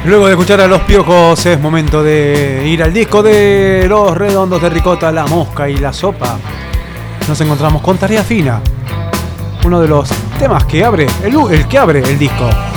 Luego de escuchar a Los Piojos es momento de ir al disco de Los Redondos de Ricota, La Mosca y La Sopa. Nos encontramos con Tarea Fina, uno de los temas que abre el que abre el disco.